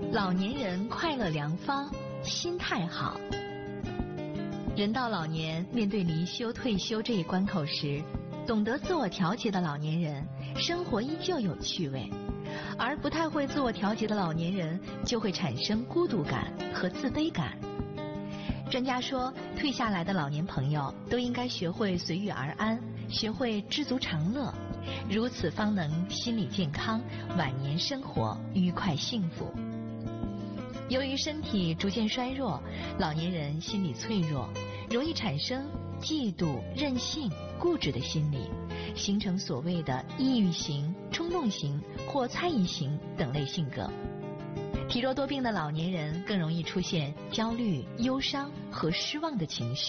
老年人快乐良方，心态好。人到老年，面对离休、退休这一关口时，懂得自我调节的老年人，生活依旧有趣味；而不太会自我调节的老年人，就会产生孤独感和自卑感。专家说，退下来的老年朋友都应该学会随遇而安，学会知足常乐，如此方能心理健康，晚年生活愉快幸福。由于身体逐渐衰弱，老年人心理脆弱，容易产生嫉妒、任性、固执的心理，形成所谓的抑郁型、冲动型或猜疑型等类性格。体弱多病的老年人更容易出现焦虑、忧伤和失望的情绪。